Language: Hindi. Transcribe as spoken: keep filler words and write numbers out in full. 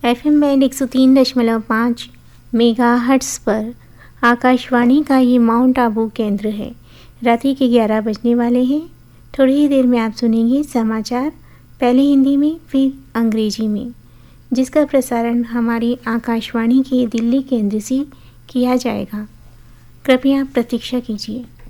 एफ एम बैंड एक सौ तीन दशमलव पाँच मेगा हर्ट्स पर आकाशवाणी का ये माउंट आबू केंद्र है। रात्रि के ग्यारह बजने वाले हैं। थोड़ी ही देर में आप सुनेंगे समाचार, पहले हिंदी में फिर अंग्रेजी में, जिसका प्रसारण हमारी आकाशवाणी के दिल्ली केंद्र से किया जाएगा। कृपया प्रतीक्षा कीजिए।